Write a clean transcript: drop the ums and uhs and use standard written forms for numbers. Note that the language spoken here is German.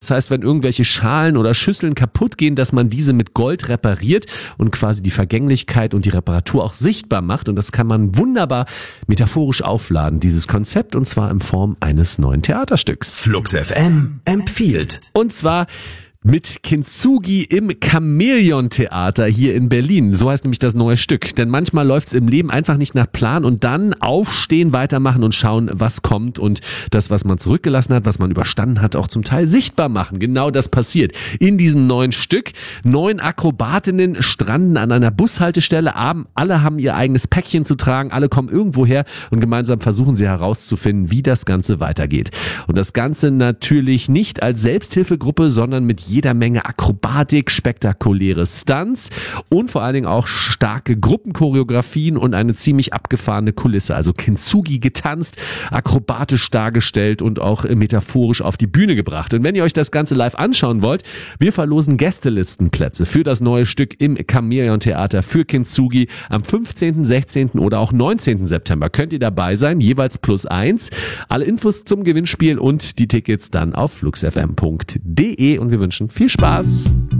Das heißt, wenn irgendwelche Schalen oder Schüsseln kaputt gehen, dass man diese mit Gold repariert und quasi die Vergänglichkeit und die Reparatur auch sichtbar macht. Und das kann man wunderbar metaphorisch aufladen, dieses Konzept, und zwar in Form eines neuen Theaterstücks. Flux FM empfiehlt. Und zwar mit Kintsugi im Chamäleon-Theater hier in Berlin. So heißt nämlich das neue Stück. Denn manchmal läuft's im Leben einfach nicht nach Plan und dann aufstehen, weitermachen und schauen, was kommt und das, was man zurückgelassen hat, was man überstanden hat, auch zum Teil sichtbar machen. Genau das passiert in diesem neuen Stück. 9 Akrobatinnen stranden an einer Bushaltestelle. Alle haben ihr eigenes Päckchen zu tragen. Alle kommen irgendwo her und gemeinsam versuchen sie herauszufinden, wie das Ganze weitergeht. Und das Ganze natürlich nicht als Selbsthilfegruppe, sondern mit jeder Menge Akrobatik, spektakuläre Stunts und vor allen Dingen auch starke Gruppenchoreografien und eine ziemlich abgefahrene Kulisse. Also Kintsugi getanzt, akrobatisch dargestellt und auch metaphorisch auf die Bühne gebracht. Und wenn ihr euch das Ganze live anschauen wollt, wir verlosen Gästelistenplätze für das neue Stück im Chamäleon-Theater für Kintsugi am 15., 16. oder auch 19. September. Könnt ihr dabei sein, jeweils +1. Alle Infos zum Gewinnspiel und die Tickets dann auf fluxfm.de und wir wünschen viel Spaß.